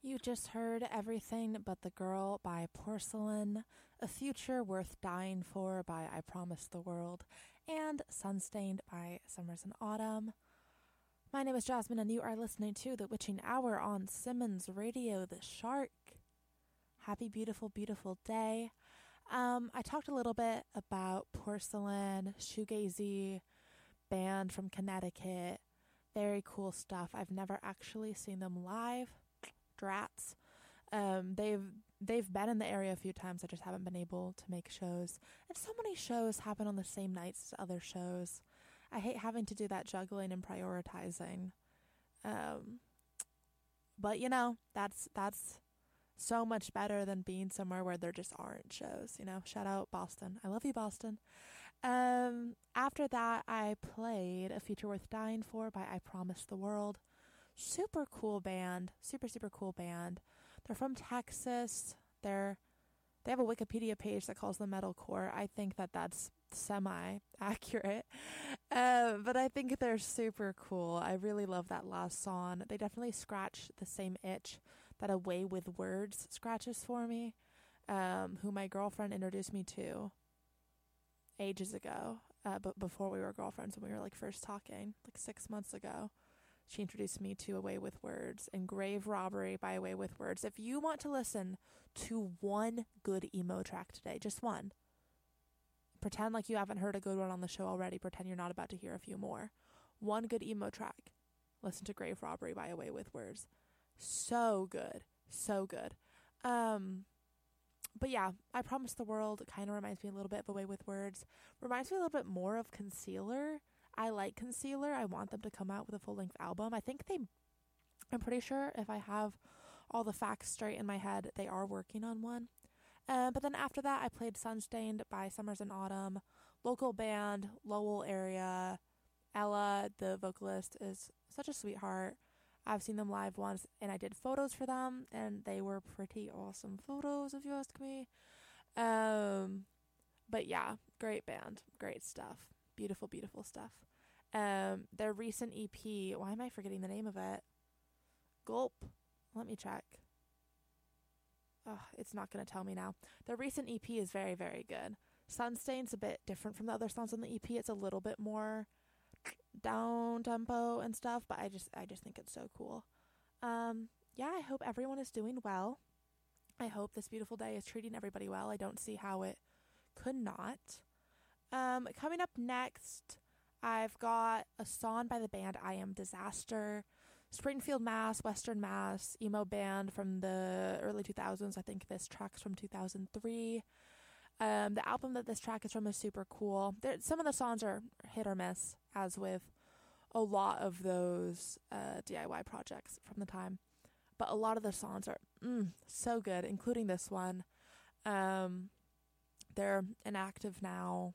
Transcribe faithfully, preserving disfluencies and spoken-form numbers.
You just heard Everything But the Girl by Porcelain, A Future Worth Dying For by I Promise the World, and Sunstained by Summers and Autumn. My name is Jasmine, and you are listening to The Witching Hour on Simmons Radio, The Shark. Happy, beautiful, beautiful day. Um, I talked a little bit about Porcelain, shoegazy band from Connecticut. Very cool stuff. I've never actually seen them live. Drats. Um, they've they've been in the area a few times. I just haven't been able to make shows. And so many shows happen on the same nights as other shows. I hate having to do that juggling and prioritizing. Um, but you know, that's that's so much better than being somewhere where there just aren't shows. You know, shout out Boston. I love you, Boston. Um, after that, I played A Future Worth Dying For by I Promise the World. Super cool band, super, super cool band. They're from Texas. They're, they have a Wikipedia page that calls them metalcore. I think that that's semi-accurate, uh, but I think they're super cool. I really love that last song. They definitely scratch the same itch that A Way With Words scratches for me, um, who my girlfriend introduced me to ages ago, uh, but before we were girlfriends, when we were like first talking, like six months ago. She introduced me to A Way With Words and Grave Robbery by A Way With Words. If you want to listen to one good emo track today, just one, pretend like you haven't heard a good one on the show already. Pretend you're not about to hear a few more. One good emo track. Listen to Grave Robbery by A Way With Words. So good. So good. Um, but yeah, I Promise the World kind of reminds me a little bit of A Way With Words. Reminds me a little bit more of Concealer. I like Concealer. I want them to come out with a full-length album. I think they, I'm pretty sure if I have all the facts straight in my head, they are working on one. Um, but then after that, I played Sunstained by Summers and Autumn. Local band, Lowell area. Ella, the vocalist, is such a sweetheart. I've seen them live once, and I did photos for them, and they were pretty awesome photos, if you ask me. Um, but yeah, great band, great stuff. Beautiful, beautiful stuff. Um, their recent E P, why am I forgetting the name of it? Gulp. Let me check. Oh, it's not going to tell me now. Their recent E P is very, very good. Sunstain's a bit different from the other songs on the E P. It's a little bit more down tempo and stuff, but I just, I just think it's so cool. Um, yeah, I hope everyone is doing well. I hope this beautiful day is treating everybody well. I don't see how it could not. Um, coming up next, I've got a song by the band I Am Disaster. Springfield, Mass, Western Mass, emo band from the early two thousands. I think this track's from two thousand three. Um, the album that this track is from is super cool. There, some of the songs are hit or miss, as with a lot of those uh, D I Y projects from the time. But a lot of the songs are mm, so good, including this one. Um... They're inactive now.